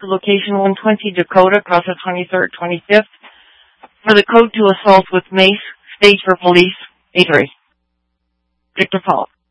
location 120 Dakota, across the 23rd, 25th, for the code to assault with mace, stage for police, 8-3. Victor Paul.